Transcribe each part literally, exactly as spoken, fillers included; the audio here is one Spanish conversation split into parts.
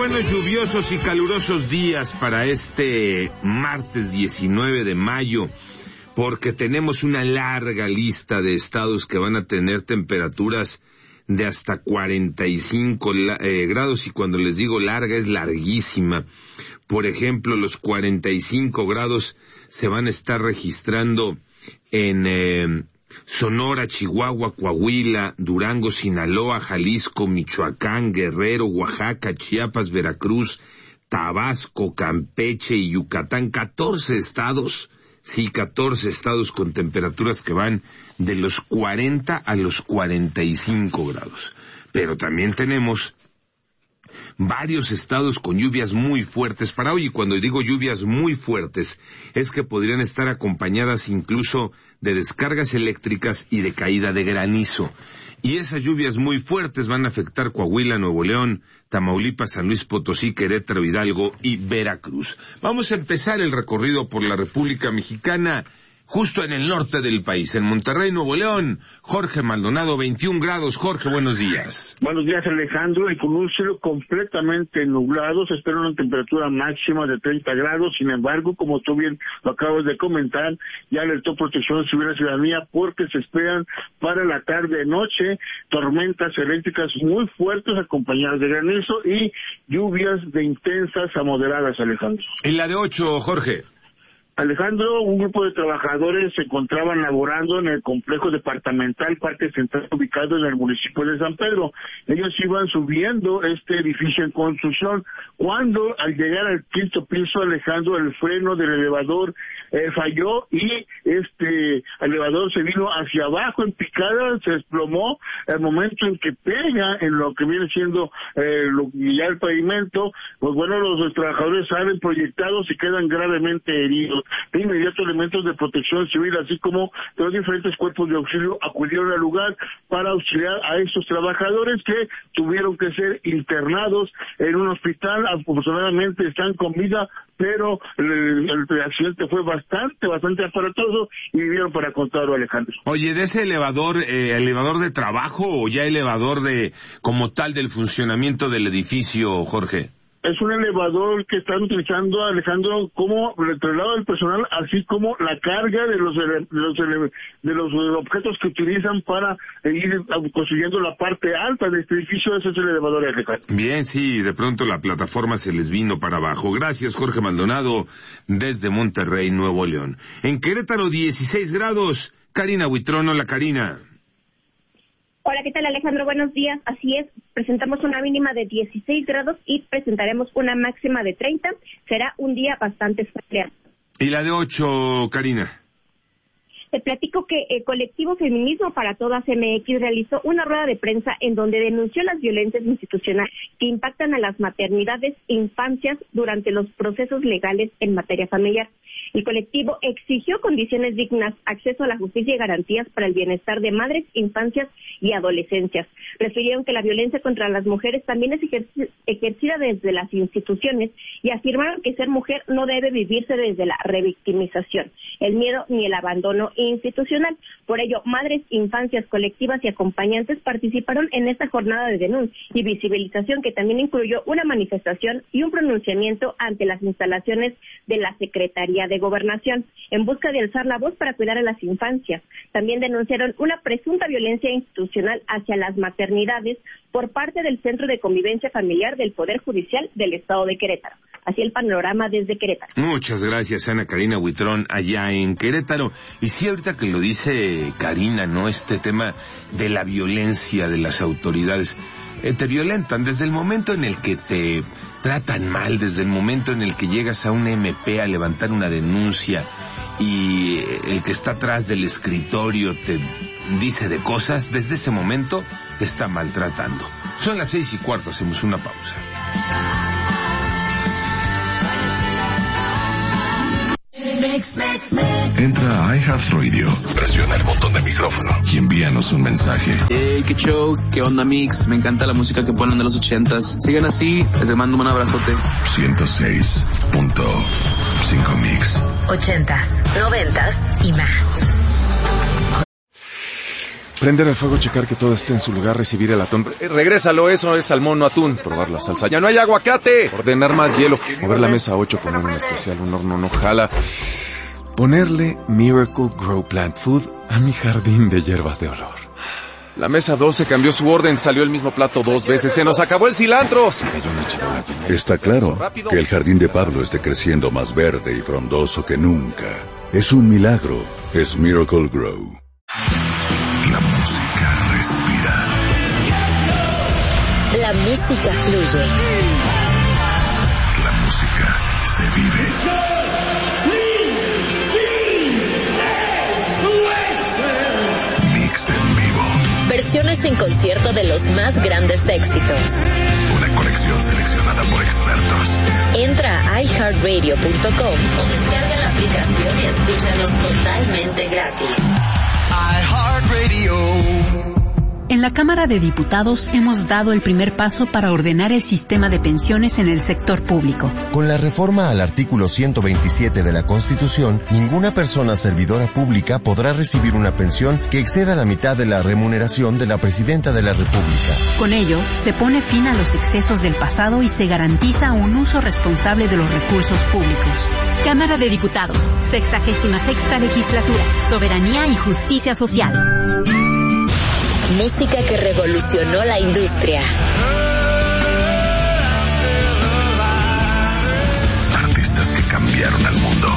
buenos, lluviosos y calurosos días para este martes diecinueve de mayo, porque tenemos una larga lista de estados que van a tener temperaturas de hasta cuarenta y cinco eh, grados, y cuando les digo larga es larguísima. Por ejemplo, los cuarenta y cinco grados se van a estar registrando en eh, Sonora, Chihuahua, Coahuila, Durango, Sinaloa, Jalisco, Michoacán, Guerrero, Oaxaca, Chiapas, Veracruz, Tabasco, Campeche y Yucatán. catorce estados, sí, catorce estados con temperaturas que van de los cuarenta a los cuarenta y cinco grados. Pero también tenemos varios estados con lluvias muy fuertes para hoy, y cuando digo lluvias muy fuertes es que podrían estar acompañadas incluso de descargas eléctricas y de caída de granizo. Y esas lluvias muy fuertes van a afectar Coahuila, Nuevo León, Tamaulipas, San Luis Potosí, Querétaro, Hidalgo y Veracruz. Vamos a empezar el recorrido por la República Mexicana, justo en el norte del país, en Monterrey, Nuevo León. Jorge Maldonado, veintiún grados. Jorge, buenos días. Buenos días, Alejandro, y con un cielo completamente nublado, se espera una temperatura máxima de treinta grados. Sin embargo, como tú bien lo acabas de comentar, ya alertó Protección Civil a la ciudadanía porque se esperan para la tarde-noche tormentas eléctricas muy fuertes acompañadas de granizo y lluvias de intensas a moderadas, Alejandro. En la de ocho, Jorge. Alejandro, un grupo de trabajadores se encontraban laborando en el complejo departamental Parque Central ubicado en el municipio de San Pedro. Ellos iban subiendo este edificio en construcción cuando al llegar al quinto piso, Alejandro, el freno del elevador eh, falló y este elevador se vino hacia abajo en picada, se desplomó. El momento en que pega en lo que viene siendo eh, lo, ya el pavimento, pues bueno, los, los trabajadores salen proyectados y quedan gravemente heridos. De inmediato, elementos de Protección Civil, así como de los diferentes cuerpos de auxilio, acudieron al lugar para auxiliar a estos trabajadores que tuvieron que ser internados en un hospital. Afortunadamente están con vida, pero el, el accidente fue bastante, bastante aparatoso y vivieron para contarlo, Alejandro. Oye, ¿de ese elevador, eh, elevador de trabajo o ya elevador de como tal del funcionamiento del edificio, Jorge? Es un elevador que están utilizando, Alejandro, como el traslado del personal, así como la carga de los, de los, de los objetos que utilizan para ir construyendo la parte alta de este edificio. Ese es el elevador, Alejandro. Bien, sí, de pronto la plataforma se les vino para abajo. Gracias, Jorge Maldonado, desde Monterrey, Nuevo León. En Querétaro, dieciséis grados. Karina Buitrón, hola, Karina. Hola, ¿qué tal, Alejandro? Buenos días. Así es, presentamos una mínima de dieciséis grados y presentaremos una máxima de treinta. Será un día bastante soleado. ¿Y la de ocho, Karina? Te platico que el colectivo Feminismo para Todas M X realizó una rueda de prensa en donde denunció las violencias institucionales que impactan a las maternidades e infancias durante los procesos legales en materia familiar. El colectivo exigió condiciones dignas, acceso a la justicia y garantías para el bienestar de madres, infancias y adolescencias. Refirieron que la violencia contra las mujeres también es ejerc- ejercida desde las instituciones y afirmaron que ser mujer no debe vivirse desde la revictimización, el miedo ni el abandono institucional. Por ello, madres, infancias, colectivas y acompañantes participaron en esta jornada de denuncia y visibilización que también incluyó una manifestación y un pronunciamiento ante las instalaciones de la Secretaría de Gobernación en busca de alzar la voz para cuidar a las infancias. También denunciaron una presunta violencia institucional hacia las maternidades por parte del Centro de Convivencia Familiar del Poder Judicial del Estado de Querétaro. Así el panorama desde Querétaro. Muchas gracias, Ana Karina Buitrón, allá en Querétaro. Y sí, ahorita que lo dice Karina, ¿no? Este tema de la violencia de las autoridades. Eh, te violentan desde el momento en el que te tratan mal, desde el momento en el que llegas a un M P a levantar una denuncia y el que está atrás del escritorio te dice de cosas, desde ese momento te está maltratando. Son las seis y cuarto, hacemos una pausa. Entra a iHeartRadio, presiona el botón de micrófono y envíanos un mensaje. Hey, qué show, qué onda, Mix, me encanta la música que ponen de los ochentas. Sigan así, les mando un abrazote. ciento seis punto cinco Mix. Ochentas, noventas y más. Prender el fuego, checar que todo esté en su lugar, recibir el atún. Eh, regrésalo, eso es salmón, no atún. Probar la salsa. ¡Ya no hay aguacate! Ordenar más hielo. Mover la mesa ocho, poner un especial, un horno no jala. Ponerle Miracle Grow Plant Food a mi jardín de hierbas de olor. La mesa doce cambió su orden, salió el mismo plato dos veces. ¡Se nos acabó el cilantro! Se cayó una charola. Está claro que el jardín de Pablo esté creciendo más verde y frondoso que nunca. Es un milagro. Es Miracle Grow. La música respira. La música fluye. La música se vive. Mix en vivo. Versiones en concierto de los más grandes éxitos. Una colección seleccionada por expertos. Entra a i heart radio punto com o descarga la aplicación y escúchanos totalmente gratis. En la Cámara de Diputados hemos dado el primer paso para ordenar el sistema de pensiones en el sector público. Con la reforma al artículo ciento veintisiete de la Constitución, ninguna persona servidora pública podrá recibir una pensión que exceda la mitad de la remuneración de la Presidenta de la República. Con ello, se pone fin a los excesos del pasado y se garantiza un uso responsable de los recursos públicos. Cámara de Diputados, sexagésima sexta legislatura, soberanía y justicia social. Música que revolucionó la industria. Artistas que cambiaron al mundo.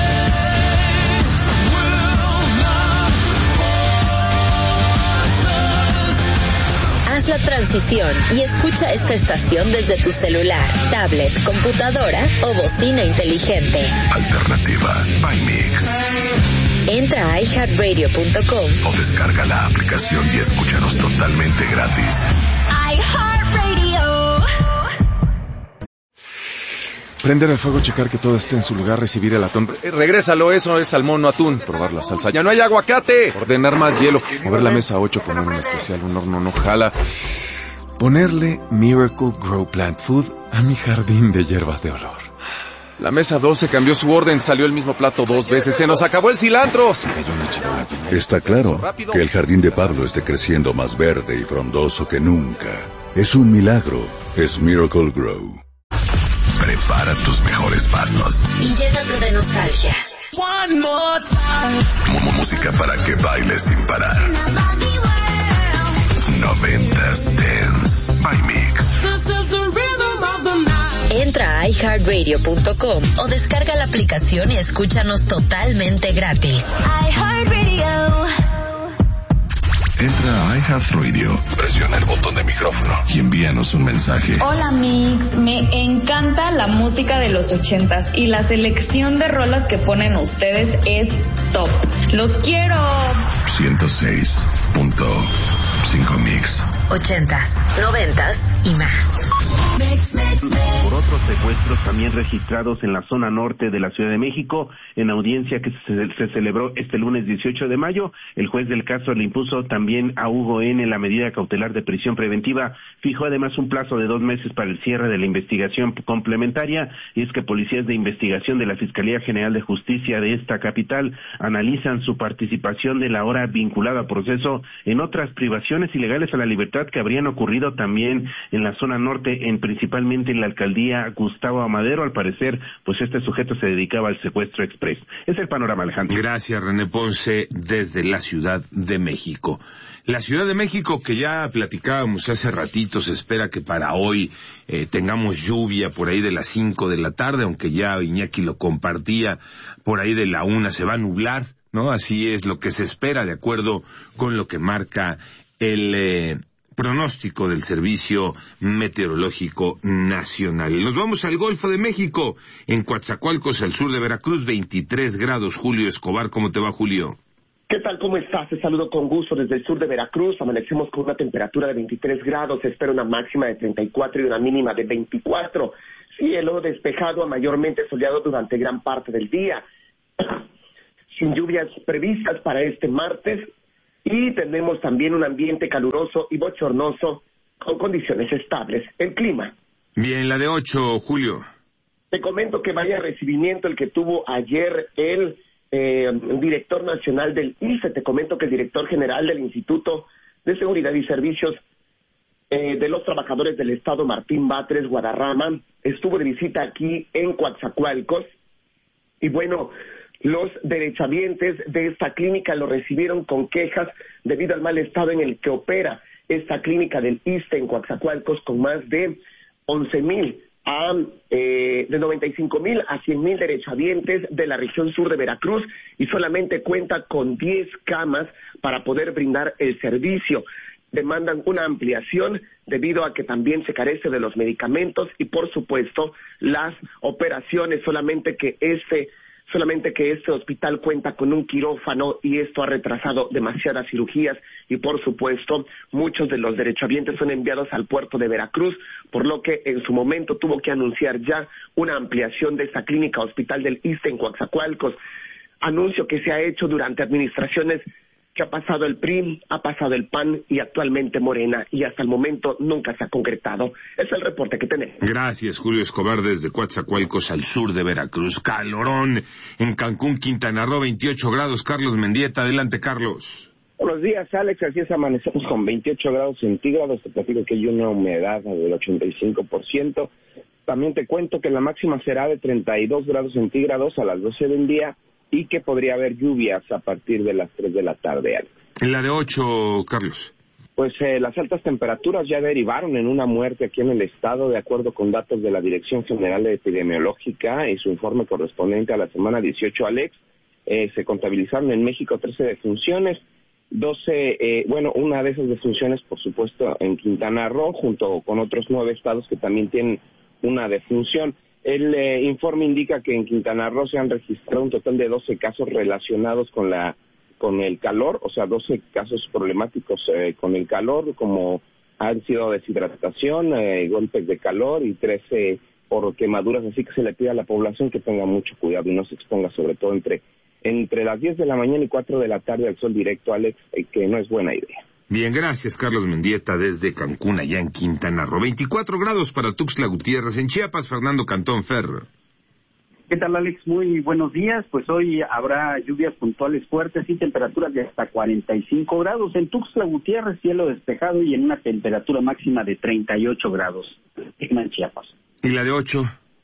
Haz la transición y escucha esta estación desde tu celular, tablet, computadora o bocina inteligente. Alternativa by Mix. Entra a i heart radio punto com o descarga la aplicación y escúchanos totalmente gratis. iHeartRadio. Prender el fuego, checar que todo esté en su lugar, recibir el atún. Eh, regrésalo, eso es salmón, no atún. Probar la salsa. ¡Ya no hay aguacate! Ordenar más hielo. Mover la mesa ocho, poner un especial, un horno no jala. Ponerle Miracle Grow Plant Food a mi jardín de hierbas de olor. La mesa doce cambió su orden, salió el mismo plato dos veces. ¡Se nos acabó el cilantro! Se cayó una charola. Está claro que el jardín de Pablo esté creciendo más verde y frondoso que nunca. Es un milagro. Es Miracle Grow. Prepara tus mejores pasos. Y llénate de nostalgia. One more time. Como música para que bailes sin parar. Noventas Dance by Mix. Entra a i heart radio punto com o descarga la aplicación y escúchanos totalmente gratis. iHeartRadio. Entra a iHeartRadio, presiona el botón de micrófono y envíanos un mensaje. Hola Mix, me encanta la música de los ochentas y la selección de rolas que ponen ustedes es top. ¡Los quiero! ciento seis punto cinco Mix. Ochentas, noventas y más. Por otros secuestros también registrados en la zona norte de la Ciudad de México, en audiencia que se, se celebró este lunes dieciocho de mayo, el juez del caso le impuso también a Hugo N. la medida cautelar de prisión preventiva, fijó además un plazo de dos meses para el cierre de la investigación complementaria, y es que policías de investigación de la Fiscalía General de Justicia de esta capital analizan su participación de la hora vinculada a proceso en otras privaciones ilegales a la libertad que habrían ocurrido también en la zona norte, en principalmente en la alcaldía Gustavo Amadero. Al parecer, pues este sujeto se dedicaba al secuestro express. Es el panorama, Alejandro. Gracias, René Ponce, desde la Ciudad de México. La Ciudad de México, que ya platicábamos hace ratito, se espera que para hoy eh, tengamos lluvia por ahí de las cinco de la tarde, aunque ya Iñaki lo compartía, por ahí de la una se va a nublar, ¿no? Así es lo que se espera, de acuerdo con lo que marca el eh, pronóstico del Servicio Meteorológico Nacional. Y nos vamos al Golfo de México, en Coatzacoalcos, al sur de Veracruz, veintitrés grados. Julio Escobar, ¿cómo te va, Julio? ¿Qué tal? ¿Cómo estás? Te saludo con gusto desde el sur de Veracruz. Amanecemos con una temperatura de veintitrés grados, se espera una máxima de treinta y cuatro y una mínima de veinticuatro. Cielo despejado a mayormente soleado durante gran parte del día. Sin lluvias previstas para este martes. Y tenemos también un ambiente caluroso y bochornoso con condiciones estables. El clima. Bien, la de ocho, Julio. Te comento que vaya recibimiento el que tuvo ayer el eh, director nacional del I F E. Te comento que el director general del Instituto de Seguridad y Servicios eh, de los Trabajadores del Estado, Martín Batres Guadarrama, estuvo de visita aquí en Coatzacoalcos. Y bueno, los derechohabientes de esta clínica lo recibieron con quejas debido al mal estado en el que opera esta clínica del I S S S T E en Coatzacoalcos, con más de once mil a eh, de noventa y cinco mil a cien mil derechohabientes de la región sur de Veracruz, y solamente cuenta con diez camas para poder brindar el servicio. Demandan una ampliación debido a que también se carece de los medicamentos y, por supuesto, las operaciones, solamente que este solamente que este hospital cuenta con un quirófano y esto ha retrasado demasiadas cirugías, y por supuesto muchos de los derechohabientes son enviados al puerto de Veracruz, por lo que en su momento tuvo que anunciar ya una ampliación de esta clínica hospital del I S S S T E en Coatzacoalcos, anuncio que se ha hecho durante administraciones que ha pasado el P R I, ha pasado el P A N y actualmente Morena, y hasta el momento nunca se ha concretado. Es el reporte que tenemos. Gracias, Julio Escobar, desde Coatzacoalcos, al sur de Veracruz. Calorón en Cancún, Quintana Roo, veintiocho grados. Carlos Mendieta, adelante, Carlos. Buenos días, Alex. Así es, amanecemos con veintiocho grados centígrados. Te platico que hay una humedad del ochenta y cinco por ciento. También te cuento que la máxima será de treinta y dos grados centígrados a las doce del día, y que podría haber lluvias a partir de las tres de la tarde. En la de ocho, Carlos. Pues eh, las altas temperaturas ya derivaron en una muerte aquí en el estado, de acuerdo con datos de la Dirección General de Epidemiológica y su informe correspondiente a la semana dieciocho, Alex. Eh, se contabilizaron en México trece defunciones, doce, eh, bueno, una de esas defunciones, por supuesto, en Quintana Roo, junto con otros nueve estados que también tienen una defunción. El eh, informe indica que en Quintana Roo se han registrado un total de doce casos relacionados con la con el calor, o sea, doce casos problemáticos eh, con el calor, como han sido deshidratación, eh, golpes de calor, y trece por quemaduras, así que se le pide a la población que tenga mucho cuidado y no se exponga, sobre todo entre entre las diez de la mañana y cuatro de la tarde al sol directo, Alex, eh, que no es buena idea. Bien, gracias, Carlos Mendieta, desde Cancún, allá en Quintana Roo. veinticuatro grados para Tuxtla Gutiérrez. En Chiapas, Fernando Cantón Ferro. ¿Qué tal, Alex? Muy buenos días. Pues hoy habrá lluvias puntuales fuertes y temperaturas de hasta cuarenta y cinco grados. En Tuxtla Gutiérrez, cielo despejado y en una temperatura máxima de treinta y ocho grados. En Chiapas. ¿Y la de ocho?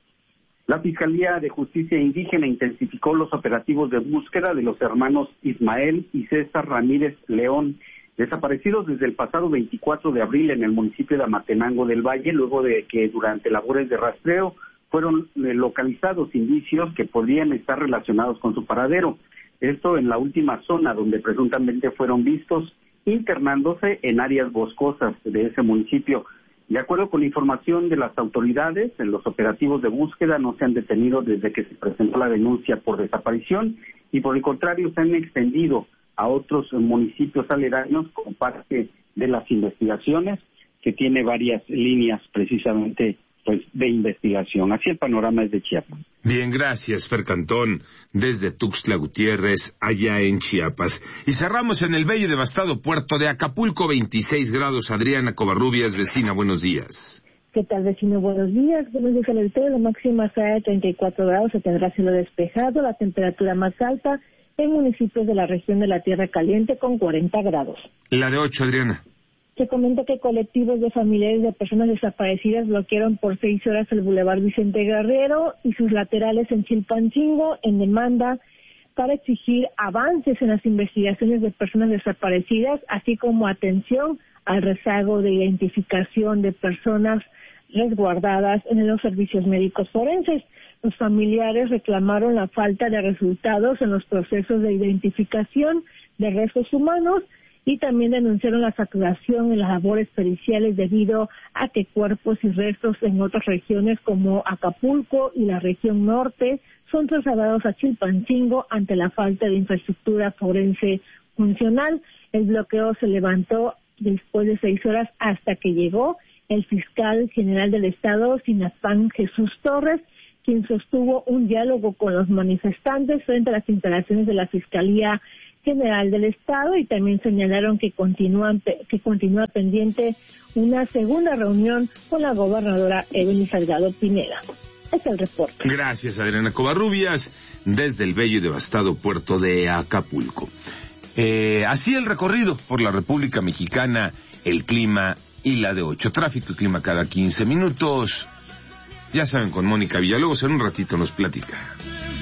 La Fiscalía de Justicia Indígena intensificó los operativos de búsqueda de los hermanos Ismael y César Ramírez León, desaparecidos desde el pasado veinticuatro de abril en el municipio de Amatenango del Valle, luego de que durante labores de rastreo fueron localizados indicios que podrían estar relacionados con su paradero. Esto en la última zona donde presuntamente fueron vistos internándose en áreas boscosas de ese municipio. De acuerdo con la información de las autoridades, en los operativos de búsqueda no se han detenido desde que se presentó la denuncia por desaparición, y por el contrario se han extendido a otros municipios aledaños como parte de las investigaciones, que tiene varias líneas precisamente pues de investigación. Así el panorama es de Chiapas. Bien, gracias, Fer Cantón, desde Tuxtla Gutiérrez, allá en Chiapas. Y cerramos en el bello y devastado puerto de Acapulco, veintiséis grados. Adriana Covarrubias, vecina, buenos días. ¿Qué tal, vecino? Buenos días. Buenos días, Alberto. La máxima será de treinta y cuatro grados, se tendrá cielo despejado. La temperatura más alta en municipios de la región de la Tierra Caliente con cuarenta grados. La de ocho, Adriana. Se comenta que colectivos de familiares de personas desaparecidas bloquearon por seis horas el Boulevard Vicente Guerrero y sus laterales en Chilpancingo en demanda para exigir avances en las investigaciones de personas desaparecidas, así como atención al rezago de identificación de personas resguardadas en los servicios médicos forenses. Los familiares reclamaron la falta de resultados en los procesos de identificación de restos humanos y también denunciaron la saturación en las labores periciales debido a que cuerpos y restos en otras regiones como Acapulco y la región norte son trasladados a Chilpancingo ante la falta de infraestructura forense funcional. El bloqueo se levantó después de seis horas hasta que llegó el fiscal general del Estado, Sinapán Jesús Torres, quien sostuvo un diálogo con los manifestantes frente a las instalaciones de la Fiscalía General del Estado, y también señalaron que continúan que continúa pendiente una segunda reunión con la gobernadora Evelyn Salgado Pineda. es el reporte. Gracias, Adriana Covarrubias, desde el bello y devastado puerto de Acapulco. Eh, así el recorrido por la República Mexicana, el clima y la de ocho. Tráfico y clima cada quince minutos. Ya saben, con Mónica Villalobos, en un ratito nos platica.